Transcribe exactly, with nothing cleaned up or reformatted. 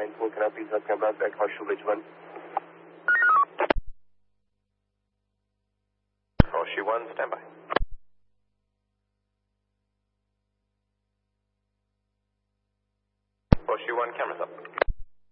nine four, can I please have camera back partial Ridgeman? Horseshoe one, stand by. Horseshoe one, cameras up.